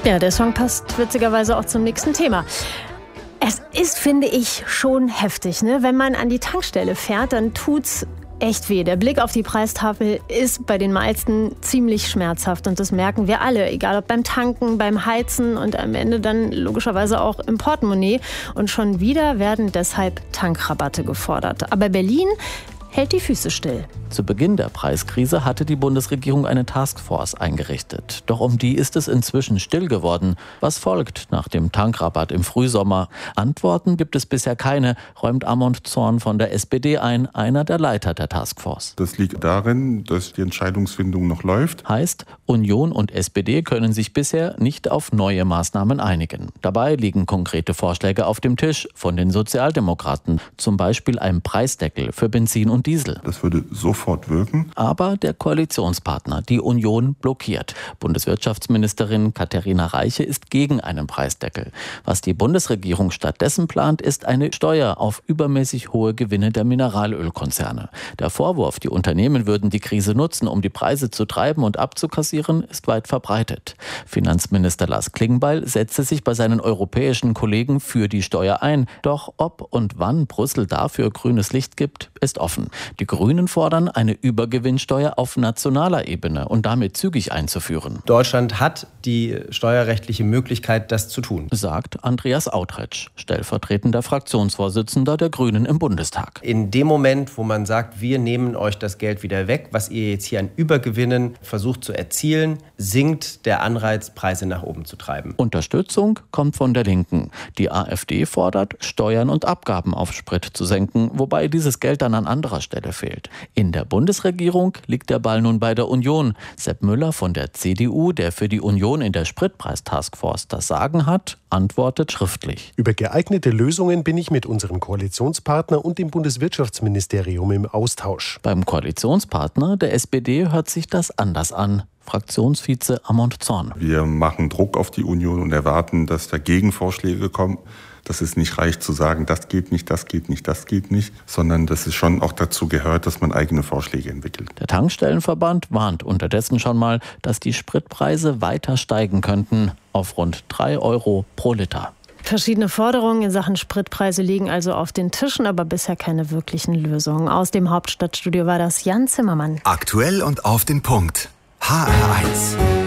Ja, der Song passt witzigerweise auch zum nächsten Thema. Es ist, finde ich, schon heftig, ne? Wenn man an die Tankstelle fährt, dann tut's echt weh. Der Blick auf die Preistafel ist bei den meisten ziemlich schmerzhaft und das merken wir alle, egal ob beim Tanken, beim Heizen und am Ende dann logischerweise auch im Portemonnaie. Und schon wieder werden deshalb Tankrabatte gefordert. Aber Berlin hält die Füße still. Zu Beginn der Preiskrise hatte die Bundesregierung eine Taskforce eingerichtet. Doch um die ist es inzwischen still geworden. Was folgt nach dem Tankrabatt im Frühsommer? Antworten gibt es bisher keine, räumt Amont Zorn von der SPD ein, einer der Leiter der Taskforce. Das liegt darin, dass die Entscheidungsfindung noch läuft. Heißt, Union und SPD können sich bisher nicht auf neue Maßnahmen einigen. Dabei liegen konkrete Vorschläge auf dem Tisch von den Sozialdemokraten, zum Beispiel ein Preisdeckel für Benzin und Diesel. Das würde sofort wirken. Aber der Koalitionspartner, die Union, blockiert. Bundeswirtschaftsministerin Katharina Reiche ist gegen einen Preisdeckel. Was die Bundesregierung stattdessen plant, ist eine Steuer auf übermäßig hohe Gewinne der Mineralölkonzerne. Der Vorwurf, die Unternehmen würden die Krise nutzen, um die Preise zu treiben und abzukassieren, ist weit verbreitet. Finanzminister Lars Klingbeil setzte sich bei seinen europäischen Kollegen für die Steuer ein. Doch ob und wann Brüssel dafür grünes Licht gibt, ist offen. Die Grünen fordern eine Übergewinnsteuer auf nationaler Ebene und damit zügig einzuführen. Deutschland hat die steuerrechtliche Möglichkeit, das zu tun, sagt Andreas Autretsch, stellvertretender Fraktionsvorsitzender der Grünen im Bundestag. In dem Moment, wo man sagt, wir nehmen euch das Geld wieder weg, was ihr jetzt hier an Übergewinnen versucht zu erzielen, sinkt der Anreiz, Preise nach oben zu treiben. Unterstützung kommt von der Linken. Die AfD fordert, Steuern und Abgaben auf Sprit zu senken, wobei dieses Geld dann an anderer Stelle fehlt. In der Bundesregierung liegt der Ball nun bei der Union. Sepp Müller von der CDU, der für die Union in der Spritpreistaskforce das Sagen hat, antwortet schriftlich. Über geeignete Lösungen bin ich mit unserem Koalitionspartner und dem Bundeswirtschaftsministerium im Austausch. Beim Koalitionspartner, der SPD, hört sich das anders an. Fraktionsvize Amont Zorn. Wir machen Druck auf die Union und erwarten, dass da Gegenvorschläge kommen. Dass es nicht reicht zu sagen, das geht nicht, das geht nicht, das geht nicht, sondern dass es schon auch dazu gehört, dass man eigene Vorschläge entwickelt. Der Tankstellenverband warnt unterdessen schon mal, dass die Spritpreise weiter steigen könnten auf rund 3 Euro pro Liter. Verschiedene Forderungen in Sachen Spritpreise liegen also auf den Tischen, aber bisher keine wirklichen Lösungen. Aus dem Hauptstadtstudio war das Jan Zimmermann. Aktuell und auf den Punkt. HR1.